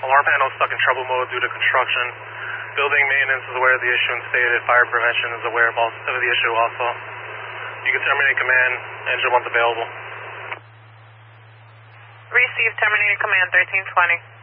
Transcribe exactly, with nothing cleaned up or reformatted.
Alarm panel is stuck in trouble mode due to construction. Building maintenance is aware of the issue and stated fire prevention is aware of, also, of the issue also. You can terminate command. Engine one's available. Receive terminated command thirteen twenty.